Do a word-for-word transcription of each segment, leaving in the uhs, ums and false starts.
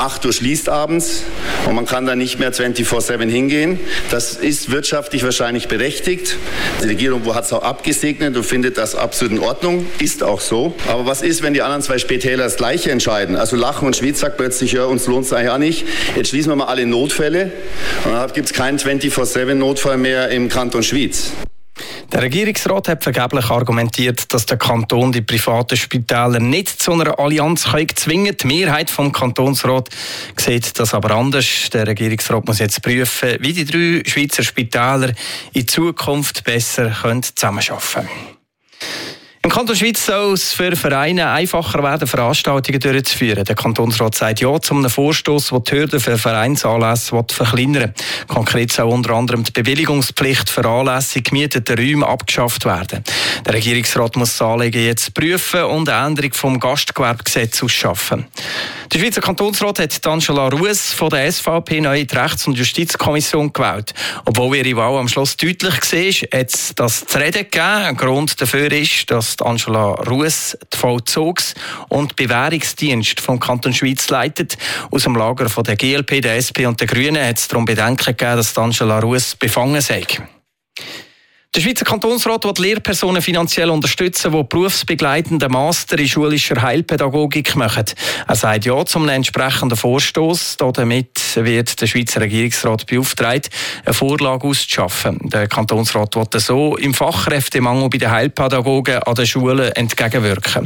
acht Uhr schließt abends und man kann dann nicht mehr vierundzwanzig sieben hingehen. Das ist wirtschaftlich wahrscheinlich berechtigt. Die Regierung hat es auch abgesegnet und findet das absolut in Ordnung. Ist auch so. Aber was ist, wenn die anderen zwei Spitäler das Gleiche entscheiden? Also Lachen und Schwyz sagt plötzlich, ja, uns lohnt es eigentlich auch nicht. Jetzt schließen wir mal alle Notfälle und dann gibt es keinen vierundzwanzig sieben Notfall mehr im Kanton Schwyz. Der Regierungsrat hat vergeblich argumentiert, dass der Kanton die privaten Spitäler nicht zu einer Allianz zwingen kann. Die Mehrheit vom Kantonsrat sieht das aber anders. Der Regierungsrat muss jetzt prüfen, wie die drei Schweizer Spitäler in Zukunft besser zusammenarbeiten können. Im Kanton Schwyz soll es für Vereine einfacher werden, Veranstaltungen durchzuführen. Der Kantonsrat sagt ja zu einem Vorstoss, der die Hürden für Vereinsanlässe verkleinern will. Konkret soll unter anderem die Bewilligungspflicht für Anlässe in gemieteten Räumen abgeschafft werden. Der Regierungsrat muss das Anliegen jetzt prüfen und eine Änderung vom Gastgewerbegesetz ausschaffen. Der Schweizer Kantonsrat hat Angela Ruess von der S V P neu in die Rechts- und Justizkommission gewählt. Obwohl ihre Wahl am Schluss deutlich war, hat es das zu reden gegeben. Ein Grund dafür ist, dass Angela Ruess die Vollzugs- und Bewährungsdienst vom Kanton Schwyz leitet. Aus dem Lager von der G L P, der S P und der Grünen hat es darum Bedenken gegeben, dass Angela Ruess befangen sei. Der Schweizer Kantonsrat will Lehrpersonen finanziell unterstützen, die berufsbegleitenden Master in schulischer Heilpädagogik machen. Er sagt ja zum entsprechenden Vorstoss. Damit wird der Schweizer Regierungsrat beauftragt, eine Vorlage auszuschaffen. Der Kantonsrat will so im Fachkräftemangel bei den Heilpädagogen an den Schulen entgegenwirken.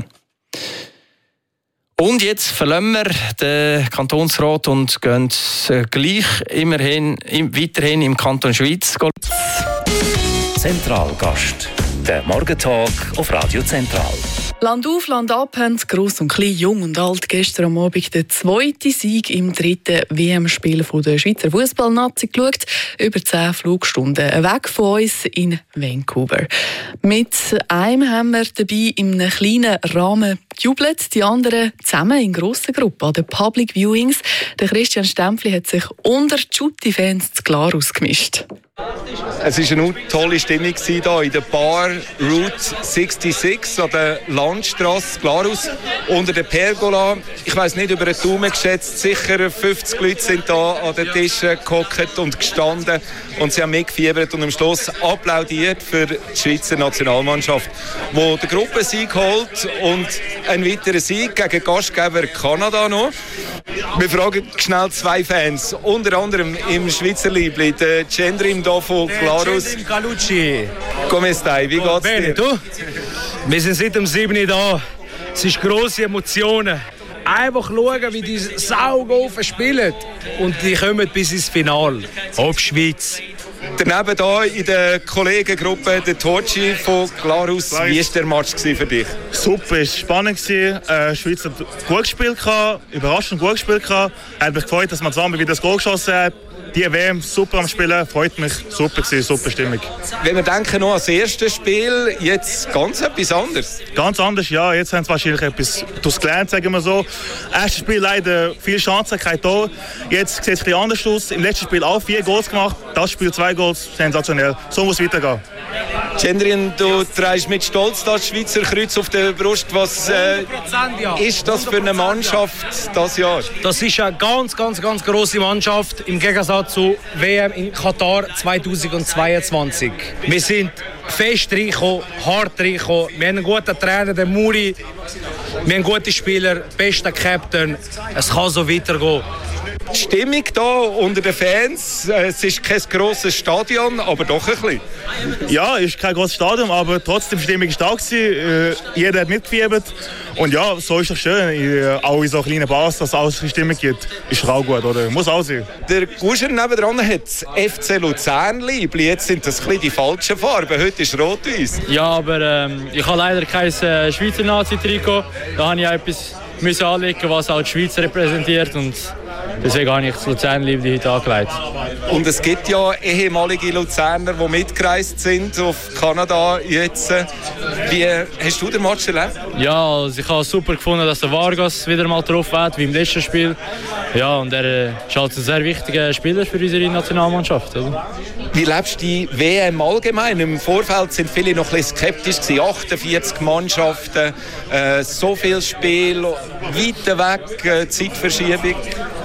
Und jetzt verlassen wir den Kantonsrat und gehen gleich immerhin, weiterhin im Kanton Schwyz. Zentralgast, der Morgentag auf Radio Zentral. Land auf, Land ab haben gross und klein, jung und alt gestern am Abend den zweiten Sieg im dritten W M-Spiel der Schweizer Fußballnazi geschaut. Über zehn Flugstunden weg von uns in Vancouver. Mit einem haben wir dabei in einem kleinen Rahmen gejubelt, die anderen zusammen in grossen Gruppen an den Public Viewings. Der Christian Stempfli hat sich unter die Schutti-Fans zu Glarus gemischt. Es war eine tolle Stimmung hier in der Bar Route sechsundsechzig an der Landstrasse Glarus unter der Pergola. Ich weiss nicht, über den Daumen geschätzt, sicher fünfzig Leute sind da an den Tischen gehockt und gestanden und sie haben mitgefiebert und am Schluss applaudiert für die Schweizer Nationalmannschaft, die den Gruppensieg holt und einen weiteren Sieg gegen Gastgeber Kanada noch. Wir fragen schnell zwei Fans, unter anderem im Schweizer Liebling, der Gendrim hier von Glarus. Come stai? Wie geht's dir? Du? Wir sind seit dem sieben da. Es sind grosse Emotionen. Einfach schauen, wie die Saugofen spielen. Und die kommen bis ins Finale. Auf Schweiz. Daneben hier in der Kollegengruppe der Torci von Glarus. Wie war der Match für dich? Super, es war spannend. Äh, die Schweiz hat gut gespielt, überraschend gut gespielt. Hat mich gefreut, dass man zusammen wieder das Goal geschossen hat. Die W M super am Spielen, freut mich. Super gewesen, super Stimmung. Wenn wir denken noch an das erste Spiel, jetzt ganz etwas anderes. Ganz anders, ja. Jetzt haben sie wahrscheinlich etwas daraus gelernt, sagen wir so. Erstes Spiel leider viele Chancen, kein Tor. Jetzt sieht es ein bisschen anders aus. Im letzten Spiel auch vier Goals gemacht. Das Spiel zwei Goals, sensationell. So muss es weitergehen. Gendrin, du trägst mit Stolz das Schweizer Kreuz auf der Brust. Was äh, ist das für eine Mannschaft dieses Jahr? Das ist eine ganz, ganz, ganz grosse Mannschaft im Gegensatz zu W M in Katar zweitausendzweiundzwanzig. Wir sind fest reingekommen, hart reingekommen. Wir haben einen guten Trainer, den Muri. Wir haben gute Spieler, besten Captain. Es kann so weitergehen. Die Stimmung hier unter den Fans, es ist kein grosses Stadion, aber doch ein bisschen. Ja, es ist kein grosses Stadion, aber trotzdem die Stimmung stark gewesen. Jeder hat mitgefiebert. Und ja, so ist es schön, auch in so kleinen Bars, dass es auch eine Stimmung gibt. Ist auch gut, oder? Muss auch sein. Der Guscher nebenan hat F C Luzern Liebli. Jetzt sind das ein bisschen die falschen Farben. Heute ist rot-weiß. Ja, aber ähm, ich habe leider kein äh, Schweizer Nazi-Trikot. Da habe ich etwas müssen anlegen, was auch die Schweiz repräsentiert. Und deswegen habe ich das Luzern-Liebli heute angelegt. Und es gibt ja ehemalige Luzerner, die mitgereist sind auf Kanada jetzt. Wie hast du den Match erlebt? Ja, also ich habe es super gefunden, dass der Vargas wieder mal drauf hat, wie im letzten Spiel. Ja, und er äh, ist halt ein sehr wichtiger Spieler für unsere Nationalmannschaft. Oder? Wie lebst du die W M allgemein? Im Vorfeld sind viele noch ein bisschen skeptisch gewesen. achtundvierzig Mannschaften, äh, so viel Spiel, weit weg, äh, Zeitverschiebung.